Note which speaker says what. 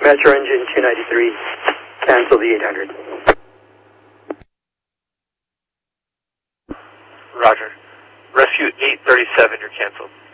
Speaker 1: Metro engine 293, cancel the 800.
Speaker 2: Roger. Rescue 837, you're canceled.